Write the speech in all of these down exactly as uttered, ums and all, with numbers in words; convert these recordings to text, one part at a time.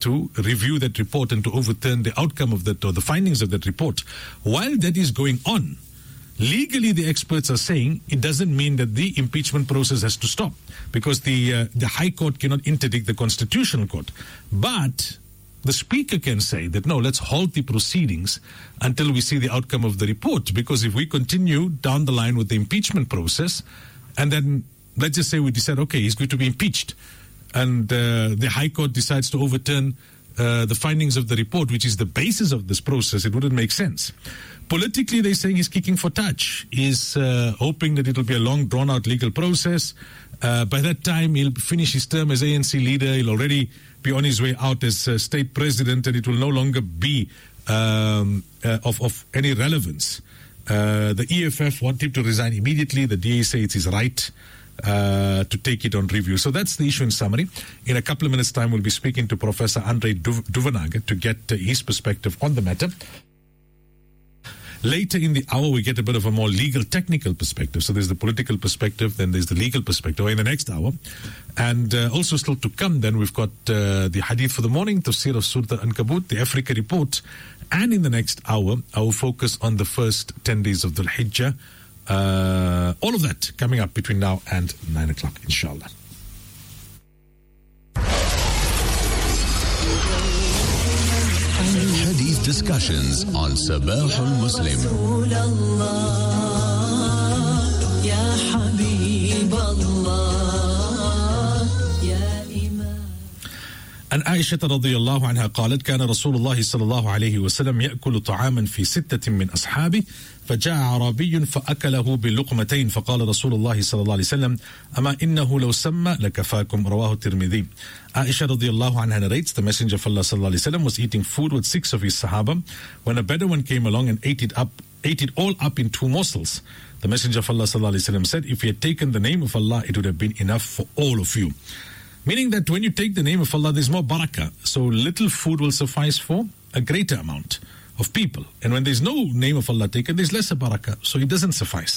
to review that report and to overturn the outcome of that or the findings of that report. While that is going on, legally the experts are saying it doesn't mean that the impeachment process has to stop, because the uh, the High Court cannot interdict the Constitutional Court. But the Speaker can say that, no, let's halt the proceedings until we see the outcome of the report. Because if we continue down the line with the impeachment process, and then let's just say we decide, okay, he's going to be impeached, and uh, the High Court decides to overturn uh, the findings of the report, which is the basis of this process, it wouldn't make sense. Politically, they're saying he's kicking for touch. He's uh, hoping that it'll be a long, drawn-out legal process. Uh, by that time, he'll finish his term as A N C leader. He'll already be on his way out as uh, state president, and it will no longer be um, uh, of, of any relevance. Uh, the E F F want him to resign immediately. The D A say it's his right uh, to take it on review. So that's the issue in summary. In a couple of minutes' time, we'll be speaking to Professor Andre Duvenhage to get uh, his perspective on the matter. Later in the hour, we get a bit of a more legal, technical perspective. So there's the political perspective, then there's the legal perspective in the next hour. And uh, also still to come, then we've got uh, the hadith for the morning, tafsir of Surah Al-Ankabut, the Africa report. And in the next hour, our focus on the first ten days of Dhul Hijjah. Uh, all of that coming up between now and nine o'clock, inshallah. Hadith discussions on Sabah al-Muslim. عن عائشة رضي الله عنها قالت كان رسول الله صلى الله عليه وسلم يأكل طعاما في ستة من أصحابه فجاء عربي فأكله بلقمتين فقال رسول الله صلى الله عليه وسلم أما إنه لو سمى لكفاكم رواه الترمذي. Aisha radiallahu anha narrates, the Messenger of Allah sallallahu alaihi wasallam was eating food with six of his Sahaba when a Bedouin came along and ate it up, ate it all up in two morsels. The Messenger of Allah sallallahu alaihi wasallam said, if he had taken the name of Allah, it would have been enough for all of you. Meaning that when you take the name of Allah, there's more barakah. So little food will suffice for a greater amount of people. And when there's no name of Allah taken, there's lesser barakah. So it doesn't suffice.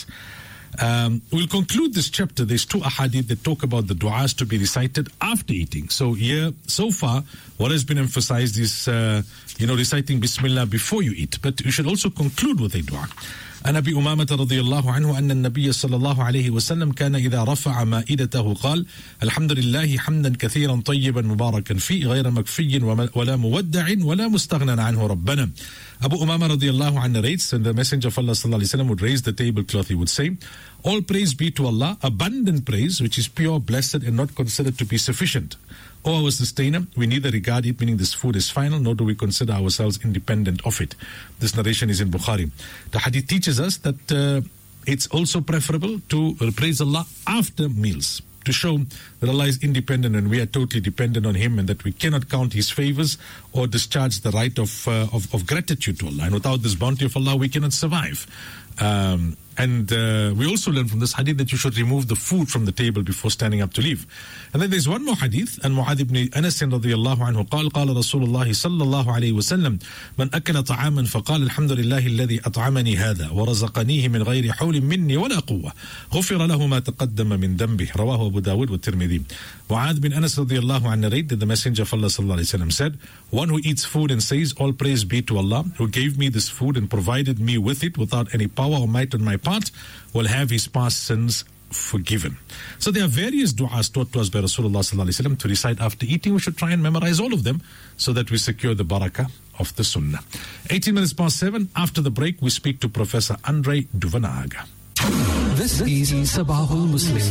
Um, we'll conclude this chapter. There's two ahadith that talk about the du'as to be recited after eating. So here, so far, what has been emphasized is, uh, you know, reciting Bismillah before you eat. But you should also conclude with a dua. عن أبي أمامة رضي الله عنه أن النبي صلى الله عليه وسلم كان إذا رفع مائدته قال الحمد لله حمدا كثيرا طيبا مباركا فيه غير مكفي ولا مودع ولا مستغنى عنه ربنا. Abu Umama radiallahu anhu narrates, and the Messenger of Allah sallallahu alaihi wasallam would raise the tablecloth, he would say, all praise be to Allah, abundant praise, which is pure, blessed, and not considered to be sufficient. O our sustainer, we neither regard it, meaning this food is final, nor do we consider ourselves independent of it. This narration is in Bukhari. The hadith teaches us that uh, it's also preferable to praise Allah after meals, to show that Allah is independent and we are totally dependent on Him, and that we cannot count His favors or discharge the right of uh, of, of gratitude to Allah. And without this bounty of Allah, we cannot survive. Um, and uh, we also learn from this hadith that you should remove the food from the table before standing up to leave. And then there's one more hadith, and Mu'adh ibn Anas radiyallahu anhu قال قال رسول الله صلى الله عليه وسلم من أكل طعاما فقال الحمد لله الذي أطعمني هذا ورزقنيه من غير حول مني ولا قوة غفر له ما تقدم من ذنبه رواه أبو داود والترمذي. Mu'adh bin Anas radiyallahu anhu narrated that the Messenger of Allah sallallahu alayhi wa sallam said, one who eats food and says, all praise be to Allah, who gave me this food and provided me with it without any power or might on my part, will have his past sins forgiven. So there are various du'as taught to us by Rasulullah sallallahu alayhi wa sallam to recite after eating. We should try and memorize all of them so that we secure the barakah of the sunnah. eighteen minutes past seven. After the break, we speak to Professor Andre Duvenhage. This is Sabah al-Muslim.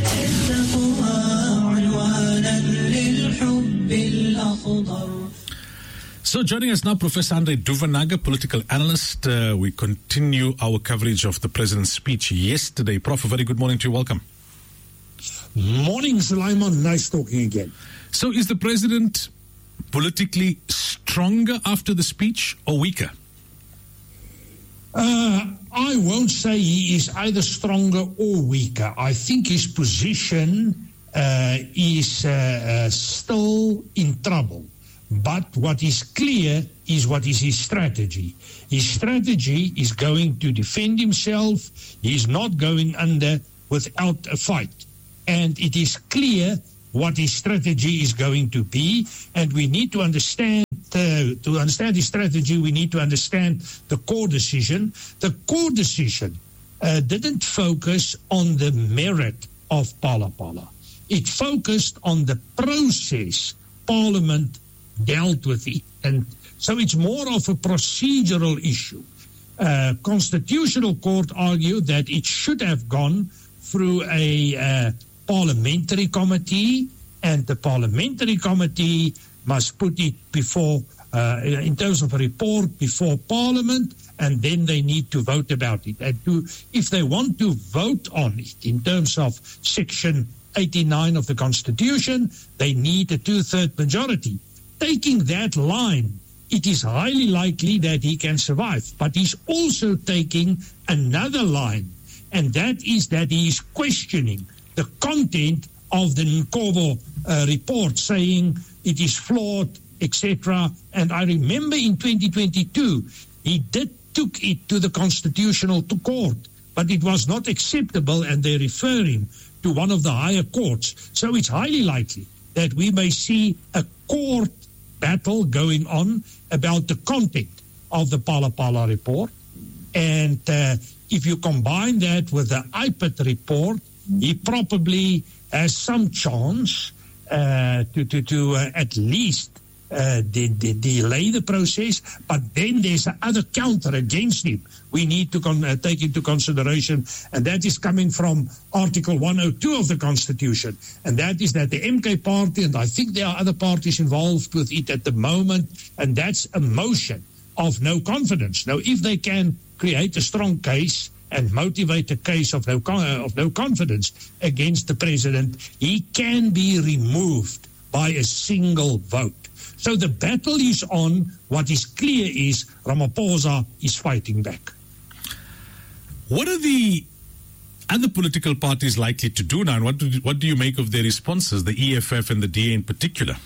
So joining us now, Professor Andre Duvenhage, political analyst. Uh, we continue our coverage of the President's speech yesterday. Prof, a very good morning to you. Welcome. Morning, Sulaiman. Nice talking again. So is the President politically stronger after the speech or weaker? Uh, I won't say he is either stronger or weaker. I think his position uh, is uh, uh, still in trouble. But what is clear is what is his strategy. His strategy is going to defend himself. He's not going under without a fight. And it is clear what his strategy is going to be. And we need to understand uh, to understand his strategy, we need to understand the core decision. The core decision uh, didn't focus on the merit of Phala Phala. It focused on the process Parliament dealt with it. And so it's more of a procedural issue. Uh, Constitutional Court argued that it should have gone through a uh, parliamentary committee, and the parliamentary committee must put it before, uh, in terms of a report, before Parliament, and then they need to vote about it. And to, if they want to vote on it in terms of Section eighty-nine of the Constitution, they need a two-third majority. Taking that line, it is highly likely that he can survive. But he's also taking another line, and that is that he is questioning the content of the Nkobo uh, report, saying it is flawed, et cetera. And I remember in twenty twenty-two, he did took it to the Constitutional Court, but it was not acceptable, and they refer him to one of the higher courts. So it's highly likely that we may see a court battle going on about the content of the Phala Phala report. And uh, if you combine that with the I P I T report, he probably has some chance uh, to, to, to uh, at least uh, de- de- delay the process. But then there's another counter against him we need to con- uh, take into consideration, and that is coming from Article one oh two of the Constitution, and that is that the M K party, and I think there are other parties involved with it at the moment, and that's a motion of no confidence. Now, if they can create a strong case and motivate a case of no con- of no confidence against the president, he can be removed by a single vote. So the battle is on. What is clear is Ramaphosa is fighting back. What are the other political parties likely to do now, and what do, what do you make of their responses, the E F F and the D A in particular?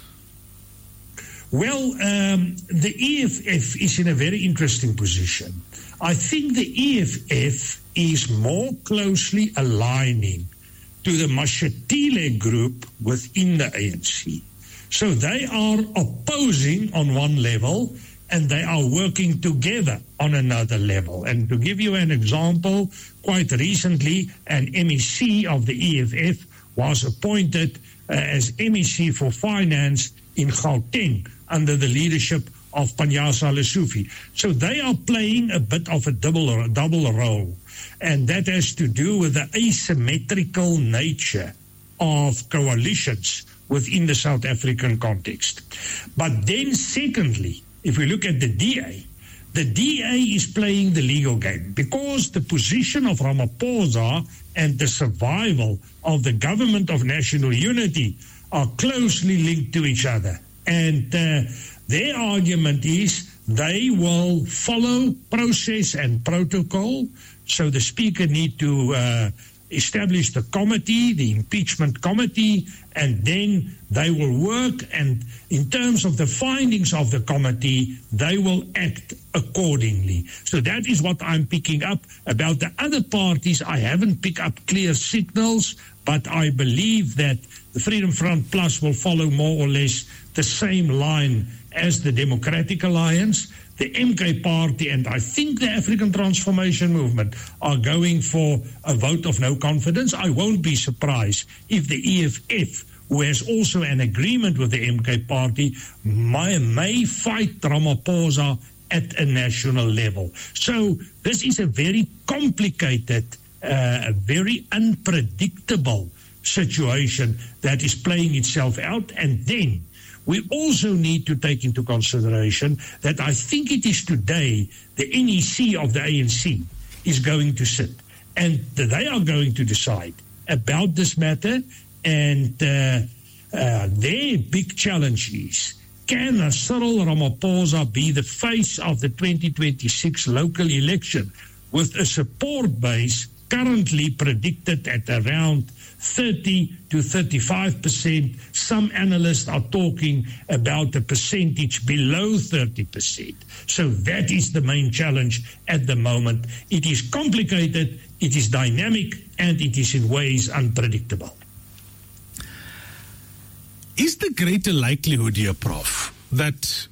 Well, um, the E F F is in a very interesting position. I think the E F F is more closely aligning to the Mashatile group within the A N C. So they are opposing on one level, and they are working together on another level. And to give you an example, quite recently, an M E C of the E F F was appointed uh, as M E C for Finance in Gauteng under the leadership of Panyaza Lesufi. So they are playing a bit of a double, a double role, and that has to do with the asymmetrical nature of coalitions within the South African context. But then secondly, if we look at the D A, the D A is playing the legal game because the position of Ramaphosa and the survival of the government of national unity are closely linked to each other. And uh, their argument is they will follow process and protocol. So the speaker need to uh, establish the committee, the impeachment committee, and then they will work, and in terms of the findings of the committee, they will act accordingly. So that is what I'm picking up. About the other parties, I haven't picked up clear signals, but I believe that the Freedom Front Plus will follow more or less the same line as the Democratic Alliance. The M K party and I think the African Transformation Movement are going for a vote of no confidence. I won't be surprised if the E F F, who has also an agreement with the M K party, may, may fight Ramaphosa at a national level. So this is a very complicated, uh, a very unpredictable situation that is playing itself out. And then we also need to take into consideration that I think it is today the N E C of the A N C is going to sit, and they are going to decide about this matter. And uh, uh, their big challenge is, can Cyril Ramaphosa be the face of the twenty twenty-six local election with a support base currently predicted at around thirty to thirty-five percent. Some analysts are talking about a percentage below thirty percent. So that is the main challenge at the moment. It is complicated, it is dynamic, and it is in ways unpredictable. Is the greater likelihood here, Professor, that